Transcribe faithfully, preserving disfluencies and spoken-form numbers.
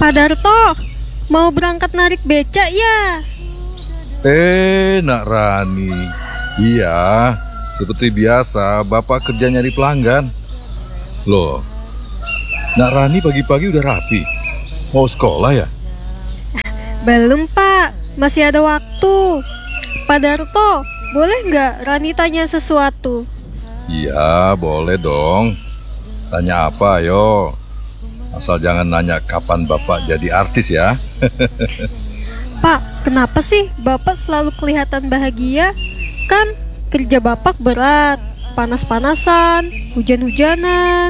Pak Darto, mau berangkat narik becak ya? Eh, Nak Rani. Iya, seperti biasa Bapak kerja nyari pelanggan. Loh, Nak Rani pagi-pagi udah rapi. Mau sekolah ya? Belum Pak, masih ada waktu. Pak Darto, boleh nggak Rani tanya sesuatu? Iya, boleh dong. Tanya apa, ayo. Asal jangan nanya kapan Bapak jadi artis ya. Pak, kenapa sih Bapak selalu kelihatan bahagia? Kan kerja Bapak berat, panas-panasan, hujan-hujanan.